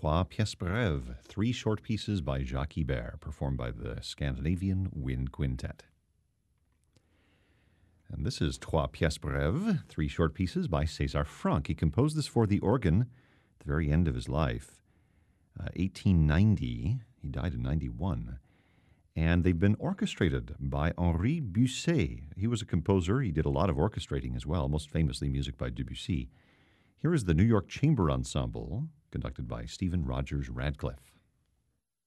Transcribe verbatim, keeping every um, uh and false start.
Trois Pièces Brèves, three short pieces by Jacques Ibert, performed by the Scandinavian Wind Quintet. And this is Trois Pièces Brèves, three short pieces by César Franck. He composed this for the organ at the very end of his life, uh, eighteen ninety. He died in ninety-one. And they've been orchestrated by Henri Busset. He was a composer. He did a lot of orchestrating as well, most famously music by Debussy. Here is the New York Chamber Ensemble, conducted by Stephen Rogers Radcliffe.